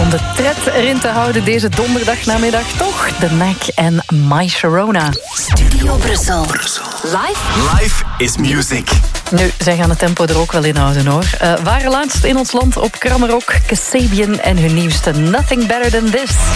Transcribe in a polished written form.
om de tred erin te houden deze donderdagnamiddag toch. De Knack en My Sharona. Studio Brussel. Live? Live is music. Nu, zij gaan het tempo er ook wel in houden, hoor. Waren laatst in ons land op Krammerok, Kasabian en hun nieuwste Nothing Better Than This.